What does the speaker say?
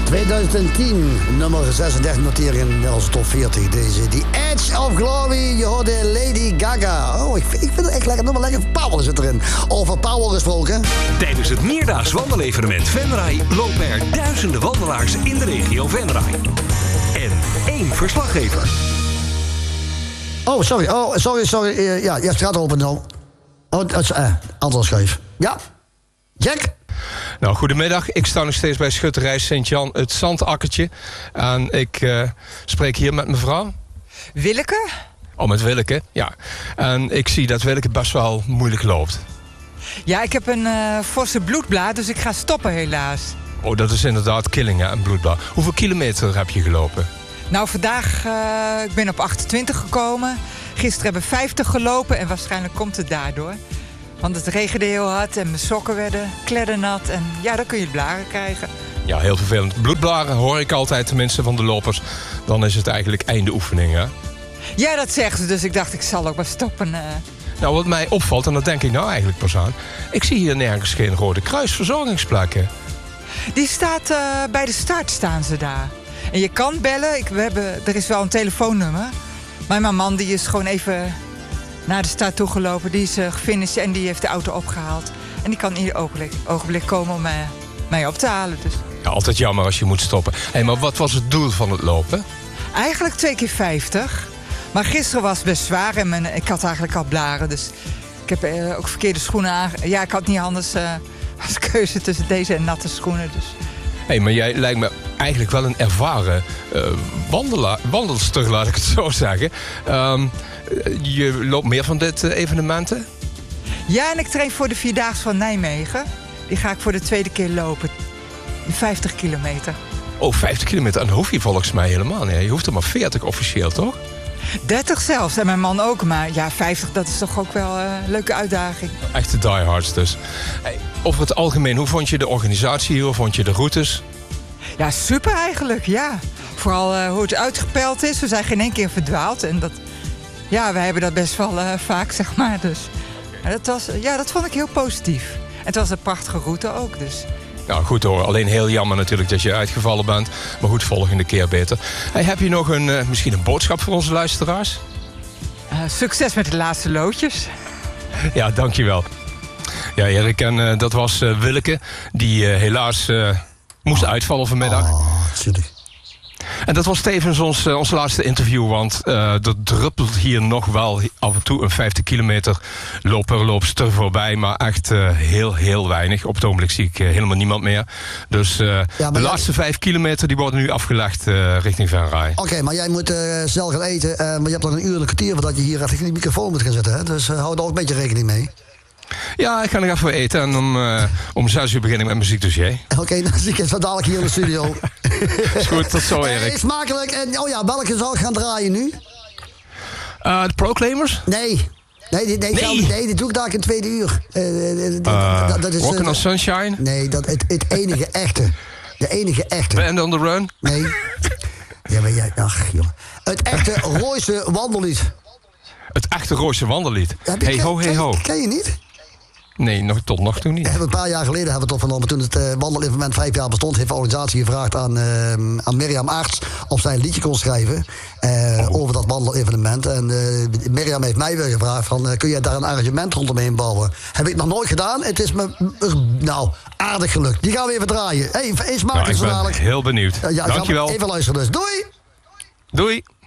2010, nummer 36 notering in onze top 40. Deze, The Edge of Glory, je hoorde Lady Gaga. Oh, ik vind het echt lekker, nummer lekker. Power zit erin. Over power gesproken. Tijdens het meerdaags wandelevenement Venray lopen er duizenden wandelaars in de regio Venray. En 1 verslaggever. Oh, sorry. Ja, je straat open nou. Aantal schuif. Ja, Jack? Nou, goedemiddag. Ik sta nog steeds bij schutterij Sint-Jan, het Zandakkertje. En ik spreek hier met mevrouw. Willeke? Oh, met Willeke, ja. En ik zie dat Willeke best wel moeilijk loopt. Ja, ik heb een forse bloedblaar, dus ik ga stoppen helaas. Oh, dat is inderdaad killing, hè, een bloedblaar. Hoeveel kilometer heb je gelopen? Nou, vandaag, ik ben op 28 gekomen. Gisteren hebben we 50 gelopen en waarschijnlijk komt het daardoor. Want het regende heel hard en mijn sokken werden kleddernat. En ja, dan kun je blaren krijgen. Ja, heel vervelend. Bloedblaren hoor ik altijd, tenminste van de lopers. Dan is het eigenlijk einde oefening, hè? Ja, dat zegt ze, dus ik dacht ik zal ook maar stoppen. Nou, wat mij opvalt, en dat denk ik nou eigenlijk pas aan... ik zie hier nergens geen Rode Kruis verzorgingsplekken. Die staat bij de start, staan ze daar. En je kan bellen, er is wel een telefoonnummer. Maar mijn man die is gewoon even naar de start toegelopen. Die is gefinished en die heeft de auto opgehaald. En die kan in ieder ogenblik komen om mij op te halen. Dus. Ja, altijd jammer als je moet stoppen. Hey, maar wat was het doel van het lopen? Eigenlijk 2 keer 50. Maar gisteren was het best zwaar en ik had eigenlijk al blaren. Dus ik heb ook verkeerde schoenen aan. Ja, ik had niet anders als keuze tussen deze en natte schoenen. Dus. Hey, maar jij lijkt me eigenlijk wel een ervaren wandelster, laat ik het zo zeggen. Je loopt meer van dit evenementen? Ja, en ik train voor de Vierdaagse van Nijmegen. Die ga ik voor de 2e keer lopen. 50 kilometer. Oh, 50 kilometer. En dat hoef je volgens mij helemaal niet. Je hoeft er maar 40 officieel, toch? 30 zelfs. En mijn man ook. Maar ja, 50, dat is toch ook wel een leuke uitdaging. Echte diehards dus. Hey, over het algemeen, hoe vond je de organisatie hier? Hoe vond je de routes? Ja, super eigenlijk, ja. Vooral hoe het uitgepeild is. We zijn geen één keer verdwaald. En wij hebben dat best wel vaak, zeg maar. Dus dat vond ik heel positief. En het was een prachtige route ook, dus. Nou, goed hoor. Alleen heel jammer natuurlijk dat je uitgevallen bent. Maar goed, volgende keer beter. Hey, heb je nog misschien een boodschap voor onze luisteraars? Succes met de laatste loodjes. Ja, dankjewel. Ja, Erik, en dat was Willeke. Die helaas moest uitvallen vanmiddag. Oh, zielig. En dat was tevens ons laatste interview. Want er druppelt hier nog wel af en toe een 50 kilometer loopster voorbij. Maar echt heel, heel weinig. Op het ogenblik zie ik helemaal niemand meer. Dus de laatste 5 kilometer die worden nu afgelegd richting Venray. Oké, maar jij moet snel gaan eten. Maar je hebt nog een uur en een kwartier voordat je hier even die microfoon moet gaan zetten. Hè? Dus hou er ook een beetje rekening mee. Ja, ik ga nog even eten. En om 6 uur begin ik met muziekdossier. Oké, dan zie ik het zo dadelijk hier in de studio. Is goed, tot zo, Erik. Smakelijk. En welke zal ik gaan draaien nu? De Proclaimers? Nee, die doe ik daar in 2 uur. Dat is Rockin' on Sunshine? Nee, het enige echte. De enige echte. Band on the Run? Nee. Ja, maar jij, ach joh. Het echte Royse wandellied. Het echte Royse wandellied. Hey ho. Ken je niet? Nee, tot nog toe niet. Een paar jaar geleden hebben we het opgenomen. Toen het wandelevenement 5 jaar bestond, heeft de organisatie gevraagd aan Mirjam Aerts of zij een liedje kon schrijven over dat wandelevenement. En Mirjam heeft mij weer gevraagd van, kun je daar een arrangement rondomheen bouwen? Heb ik nog nooit gedaan. Het is me aardig gelukt. Die gaan we even draaien. Hey, smakelijk zo dadelijk. Ik ben heel benieuwd. Ja, dankjewel. Even luisteren dus. Doei! Doei!